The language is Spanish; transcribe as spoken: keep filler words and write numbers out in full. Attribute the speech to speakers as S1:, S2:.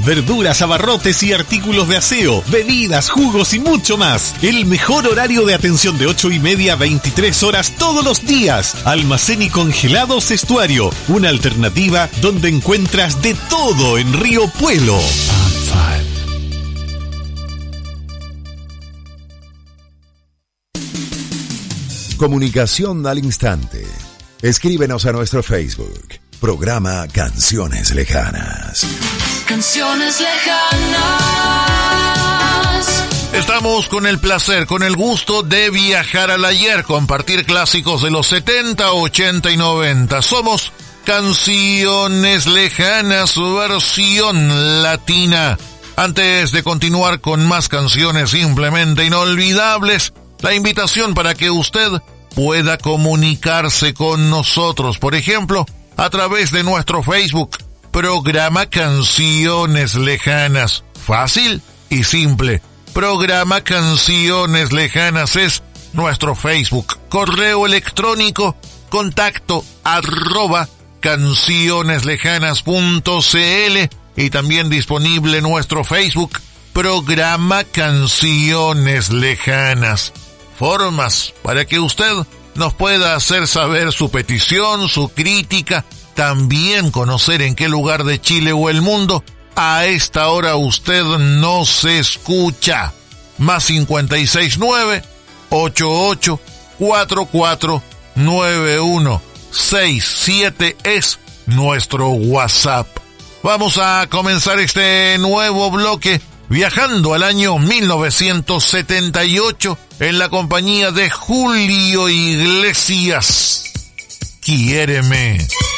S1: verduras, abarrotes y artículos de aseo, bebidas, jugos y mucho más. El mejor horario de atención de ocho y media a veintitrés horas todos los días. Almacén y congelados Estuario. Una alternativa donde encuentras de todo en Río Puelo.
S2: Comunicación al instante. Escríbenos a nuestro Facebook. Programa Canciones Lejanas.
S3: Canciones lejanas.
S4: Estamos con el placer, con el gusto de viajar al ayer, compartir clásicos de los setenta, ochenta y noventa. Somos Canciones Lejanas, versión latina. Antes de continuar con más canciones simplemente inolvidables, la invitación para que usted pueda comunicarse con nosotros, por ejemplo, a través de nuestro Facebook, Programa Canciones Lejanas. Fácil y simple. Programa Canciones Lejanas es nuestro Facebook. Correo electrónico, contacto arroba cancioneslejanas.cl, y también disponible nuestro Facebook, Programa Canciones Lejanas. Formas para que usted nos pueda hacer saber su petición, su crítica, también conocer en qué lugar de Chile o el mundo a esta hora usted nos escucha. Más cincuenta y seis nueve, ochenta y ocho, cuarenta y cuatro, noventa y uno, sesenta y siete es nuestro WhatsApp. Vamos a comenzar este nuevo bloque viajando al año mil novecientos setenta y ocho en la compañía de Julio Iglesias. Quiéreme.